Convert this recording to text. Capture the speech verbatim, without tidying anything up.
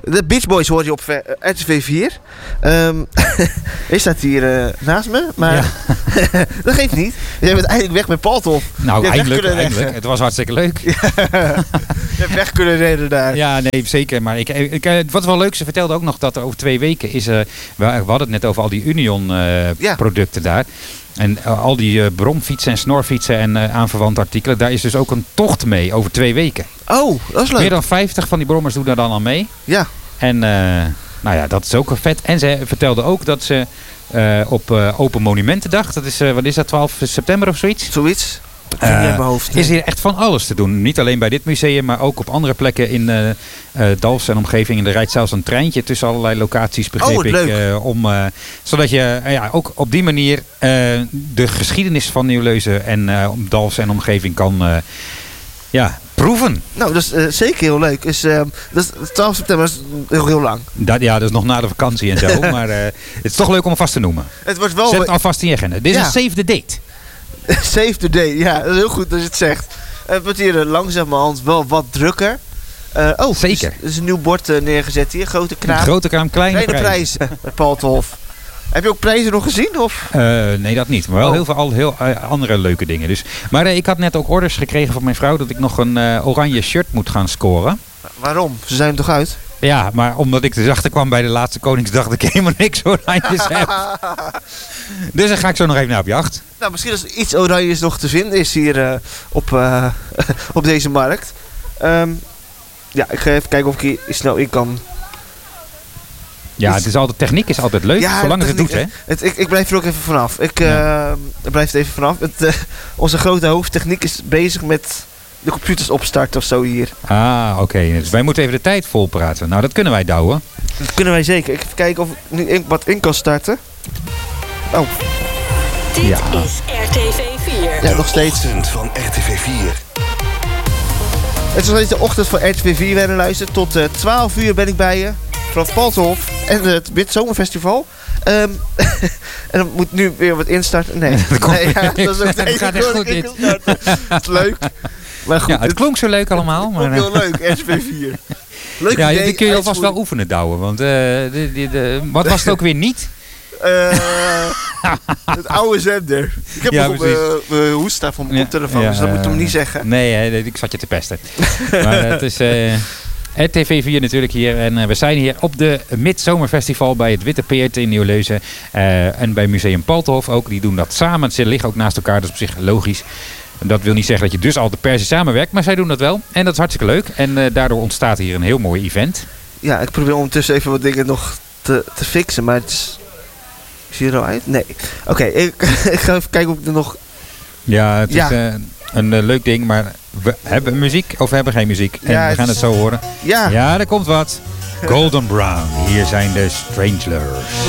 De Beach Boys hoor je op uh, R T V vier. Um, je staat hier uh, naast me, maar ja. Dat geeft niet. Jij bent eindelijk weg met Palthof. Nou, eindelijk, eindelijk. Het was hartstikke leuk. Ja. Je hebt weg kunnen reden daar. Ja, nee, zeker. Maar ik, ik, het was wel leuk. Ze vertelde ook nog dat er over twee weken is... Uh, we hadden het net over al die Union uh, ja. producten daar. En uh, al die uh, bromfietsen en snorfietsen en uh, aanverwante artikelen. Daar is dus ook een tocht mee over twee weken. Oh, dat is leuk. Meer dan vijftig van die brommers doen daar dan al mee. Ja. En uh, nou ja, dat is ook vet. En ze vertelde ook dat ze uh, op uh, Open Monumentendag... Dat is, uh, wat is dat, twaalf september of zoiets? Zoiets. Uh, in mijn hoofd, nee. Is hier echt van alles te doen. Niet alleen bij dit museum, maar ook op andere plekken in uh, uh, Dalfsen en omgeving. En er rijdt zelfs een treintje tussen allerlei locaties, begreep oh, ik. Leuk. Uh, om, uh, zodat je uh, ja, ook op die manier uh, de geschiedenis van Nieuwleusen en uh, Dalfsen en omgeving kan uh, ja, proeven. Nou, dat is uh, zeker heel leuk. Is, uh, dat is, twaalf september is heel, heel lang. Dat, ja, dat is nog na de vakantie en zo. Maar uh, het is toch leuk om alvast te noemen. Het wordt wel... Zet het alvast in je agenda. Dit is ja. een save the date. Save the day, ja, dat is heel goed dat je het zegt. Het wordt hier uh, langzamerhand wel wat drukker. Uh, oh, zeker. Er is, is een nieuw bord uh, neergezet hier, grote kraam. Grote kraam, kleine, kleine prijs. prijs bij Palthof. Heb je ook prijzen nog gezien? Of? Uh, nee, dat niet. Maar wel oh. heel veel al, heel, uh, andere leuke dingen. Dus. Maar uh, ik had net ook orders gekregen van mijn vrouw dat ik nog een uh, oranje shirt moet gaan scoren. Waarom? Ze zijn er toch uit? Ja, maar omdat ik dus achterkwam bij de laatste Koningsdag dat ik helemaal niks oranjes heb. Dus dan ga ik zo nog even naar op jacht. Nou, misschien als er iets oranjes nog te vinden is hier uh, op, uh, op deze markt. Um, ja, ik ga even kijken of ik hier snel in kan. Ja, het is altijd, techniek is altijd leuk, ja, zolang het het doet, hè? Het, ik, ik blijf er ook even vanaf. Ik uh, ja. blijf er even vanaf. Het, uh, onze grote hoofdtechniek is bezig met de computers opstarten of zo hier. Ah, oké. Okay. Dus wij moeten even de tijd volpraten. Nou, dat kunnen wij douwen. Dat kunnen wij zeker. Ik even kijken of ik nu in, wat in kan starten. Oh. Dit ja. is R T V vier. Ja, nog steeds. De ochtend van R T V vier. Het is nog steeds de ochtend van R T V vier. We hebben luisteren. Tot uh, twaalf uur ben ik bij je. Vanaf Palthof en het Midzomerfestival. Um, en dan moet nu weer wat instarten. Nee, dat, nee ja, dat is ook het gaat echt goed dit. Het is leuk. Maar goed, ja, het klonk zo leuk allemaal. Maar heel leuk, R T V vier. Leuk ja, idee, die kun je alvast wel oefenen, douwen. Want uh, de, de, de, wat was het ook weer niet? Uh, het oude zender. Ik heb ja, nog op mijn hoest staan van mijn koptelefoon, ja, dus dat uh, moet ik hem niet zeggen. Nee, nee, ik zat je te pesten. Maar het is uh, R T V vier natuurlijk hier. En uh, we zijn hier op de Midzomerfestival bij het Witte Peert in Nieuwleusen. Uh, en bij Museum Palthof ook. Die doen dat samen. Ze liggen ook naast elkaar, dat is op zich logisch. Dat wil niet zeggen dat je dus al de per se samenwerkt, maar zij doen dat wel. En dat is hartstikke leuk. En uh, daardoor ontstaat hier een heel mooi event. Ja, ik probeer ondertussen even wat dingen nog te, te fixen, maar het is... Is hij er al uit? Nee. Oké, okay, ik, ik ga even kijken of ik er nog... Ja, het ja. is uh, een uh, leuk ding, maar we hebben muziek of we hebben geen muziek. En ja, we gaan het, is... het zo horen. Ja. Ja, er komt wat. Golden Brown, hier zijn de Stranglers.